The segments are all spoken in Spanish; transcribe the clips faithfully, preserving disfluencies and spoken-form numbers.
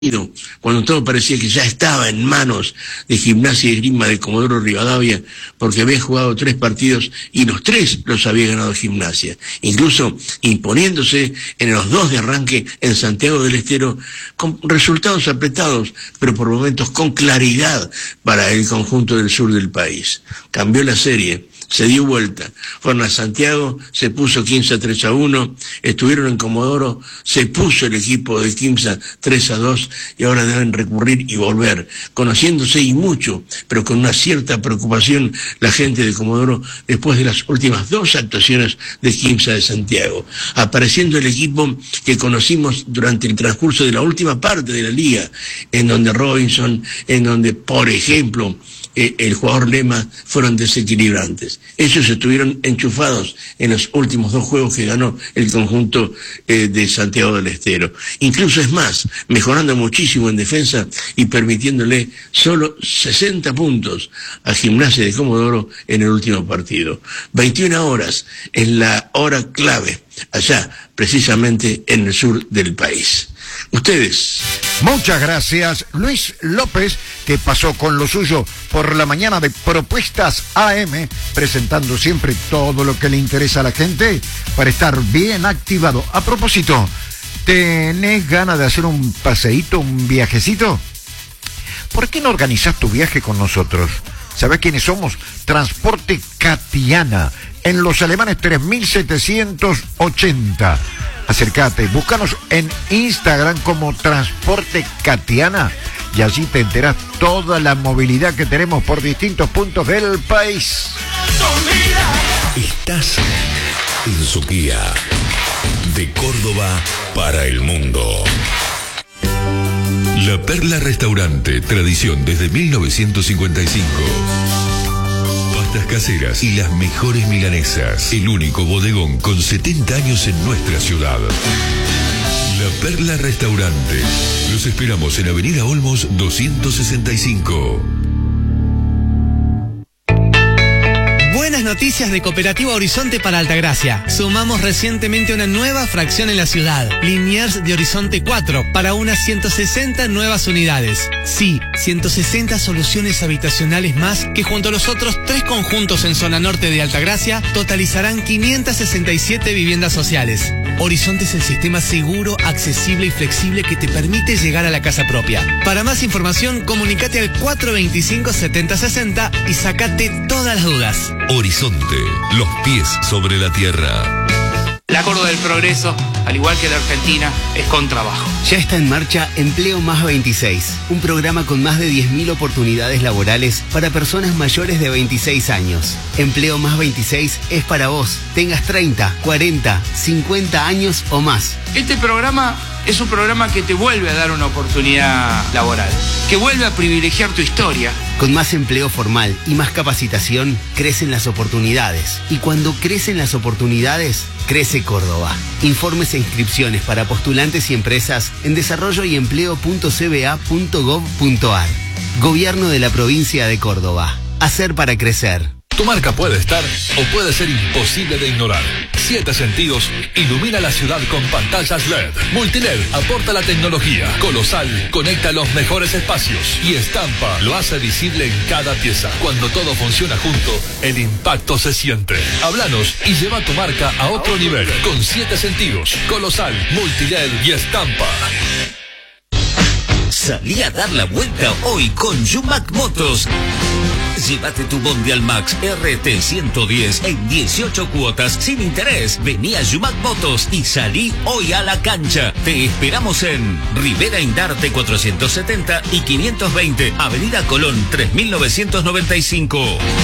cuando todo parecía que ya estaba en manos de Gimnasia y Esgrima de Comodoro Rivadavia, porque había jugado tres partidos y los tres los había ganado Gimnasia, incluso imponiéndose en los dos de arranque en Santiago del Estero, con resultados apretados, pero por momentos con claridad para el conjunto del sur del país. Cambió la serie, se dio vuelta, fueron a Santiago, se puso Quimsa tres a uno, estuvieron en Comodoro, se puso el equipo de Quimsa tres a dos y ahora deben recurrir y volver, conociéndose y mucho, pero con una cierta preocupación la gente de Comodoro después de las últimas dos actuaciones de Quimsa de Santiago, apareciendo el equipo que conocimos durante el transcurso de la última parte de la liga, en donde Robinson, en donde, por ejemplo, Eh, el jugador Lema fueron desequilibrantes. Ellos estuvieron enchufados en los últimos dos juegos que ganó el conjunto eh, de Santiago del Estero. Incluso es más, mejorando muchísimo en defensa y permitiéndole solo sesenta puntos a Gimnasia de Comodoro en el último partido. veintiuna horas en la hora clave, allá precisamente en el sur del país. Ustedes. Muchas gracias, Luis López, que pasó con lo suyo por la mañana de Propuestas A M, presentando siempre todo lo que le interesa a la gente para estar bien activado. A propósito, ¿tenés ganas de hacer un paseíto, un viajecito? ¿Por qué no organizás tu viaje con nosotros? ¿Sabés quiénes somos? Transporte Catiana, en Los Alemanes tres mil setecientos ochenta. Acércate, búscanos en Instagram como Transporte Catiana y allí te enterás toda la movilidad que tenemos por distintos puntos del país. Estás en su guía de Córdoba para el mundo. La Perla Restaurante, tradición desde mil novecientos cincuenta y cinco. Pastas caseras y las mejores milanesas. El único bodegón con setenta años en nuestra ciudad. La Perla Restaurante. Los esperamos en Avenida Olmos doscientos sesenta y cinco. Buenas noticias de Cooperativa Horizonte para Altagracia. Sumamos recientemente una nueva fracción en la ciudad, Liniers de Horizonte cuatro, para unas ciento sesenta nuevas unidades. Sí, ciento sesenta soluciones habitacionales más que junto a los otros tres conjuntos en zona norte de Altagracia totalizarán quinientas sesenta y siete viviendas sociales. Horizonte es el sistema seguro, accesible y flexible que te permite llegar a la casa propia. Para más información, comunícate al cuatro veinticinco, setenta sesenta y sacate todas las dudas. Horizonte, los pies sobre la tierra. La Córdoba del Progreso, al igual que la Argentina, es con trabajo. Ya está en marcha Empleo Más veintiséis, un programa con más de diez mil oportunidades laborales para personas mayores de veintiséis años. Empleo Más veintiséis es para vos, tengas treinta, cuarenta, cincuenta años o más. Este programa es un programa que te vuelve a dar una oportunidad laboral, que vuelve a privilegiar tu historia. Con más empleo formal y más capacitación, crecen las oportunidades. Y cuando crecen las oportunidades, crece Córdoba. Informes e inscripciones para postulantes y empresas en desarrollo y empleo punto c b a punto gov punto a r. Gobierno de la provincia de Córdoba. Hacer para crecer. Tu marca puede estar o puede ser imposible de ignorar. Siete Sentidos ilumina la ciudad con pantallas L E D. Multiled aporta la tecnología. Colosal conecta los mejores espacios. Y Estampa lo hace visible en cada pieza. Cuando todo funciona junto, el impacto se siente. Háblanos y lleva tu marca a otro nivel. Con Siete Sentidos, Colosal, Multiled y Estampa. Salí a dar la vuelta hoy con Yumac Motos. Llévate tu Bondi al Max R T ciento diez en dieciocho cuotas sin interés. Vení a Yumac Motos y salí hoy a la cancha. Te esperamos en Rivera Indarte cuatrocientos setenta y quinientos veinte, Avenida Colón tres mil novecientos noventa y cinco.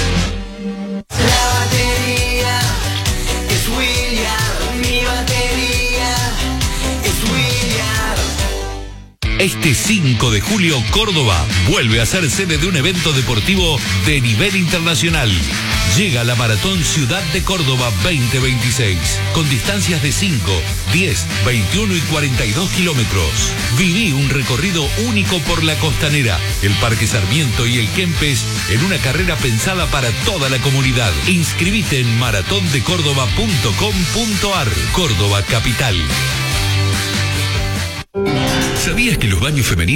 La batería es William, mi batería es William. Este cinco de julio, Córdoba vuelve a ser sede de un evento deportivo de nivel internacional. Llega la Maratón Ciudad de Córdoba veinte veintiséis, con distancias de cinco, diez, veintiuno y cuarenta y dos kilómetros. Viví un recorrido único por la Costanera, el Parque Sarmiento y el Kempes en una carrera pensada para toda la comunidad. Inscribite en maratón de córdoba punto com punto a r. Córdoba Capital. ¿Sabías que los baños femeninos